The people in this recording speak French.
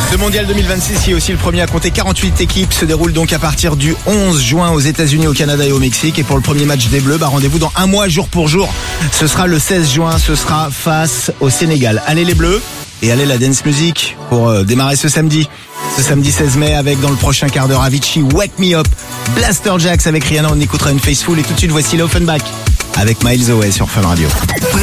Ce mondial 2026 qui est aussi le premier à compter 48 équipes se déroule donc à partir du 11 juin aux États-Unis, au Canada et au Mexique. Et pour le premier match des Bleus, rendez-vous dans un mois jour pour jour. Ce sera le 16 juin, ce sera face au Sénégal. Allez les Bleus et allez la dance music pour démarrer ce samedi. Ce samedi 16 mai avec dans le prochain quart d'heure Avicii, Wake Me Up, Blaster Jacks avec Rihanna, on écoutera une Faceful et tout de suite voici l'Offenbach avec Miles Away sur Fun Radio.